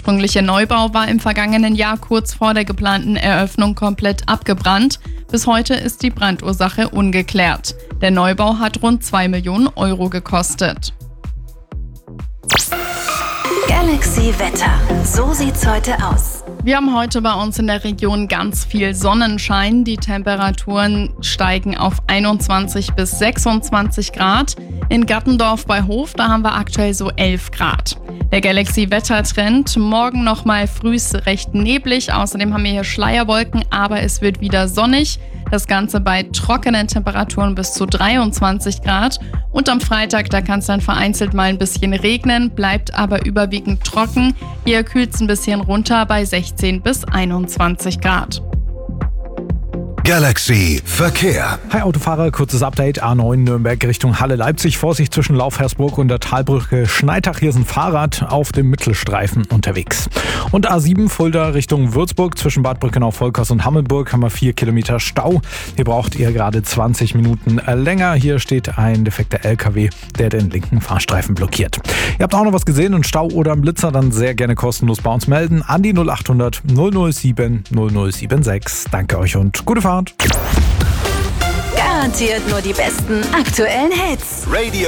ursprüngliche Neubau war im vergangenen Jahr kurz vor der geplanten Eröffnung komplett abgebrannt. Bis heute ist die Brandursache ungeklärt. Der Neubau hat rund 2 Millionen Euro gekostet. Galaxy Wetter. So sieht's heute aus. Wir haben heute bei uns in der Region ganz viel Sonnenschein. Die Temperaturen steigen auf 21 bis 26 Grad. In Gattendorf bei Hof, da haben wir aktuell so 11 Grad. Der Galaxy-Wettertrend, morgen nochmal frühs recht neblig. Außerdem haben wir hier Schleierwolken, aber es wird wieder sonnig. Das Ganze bei trockenen Temperaturen bis zu 23 Grad. Und am Freitag, da kann es dann vereinzelt mal ein bisschen regnen, bleibt aber überwiegend trocken. Hier kühlt es ein bisschen runter bei 16 bis 21 Grad. Galaxy Verkehr. Hi Autofahrer, kurzes Update. A9 Nürnberg Richtung Halle-Leipzig. Vorsicht zwischen Laufhersburg und der Talbrücke Schneitach. Hier ist ein Fahrrad auf dem Mittelstreifen unterwegs. Und A7 Fulda Richtung Würzburg. Zwischen Bad Brückenau-Volkers und Hammelburg haben wir 4 Kilometer Stau. Hier braucht ihr gerade 20 Minuten länger. Hier steht ein defekter LKW, der den linken Fahrstreifen blockiert. Ihr habt auch noch was gesehen, einen Stau oder einen Blitzer, dann sehr gerne kostenlos bei uns melden. An die 0800 007 0076. Danke euch und gute Fahrt. Garantiert nur die besten aktuellen Hits. Radio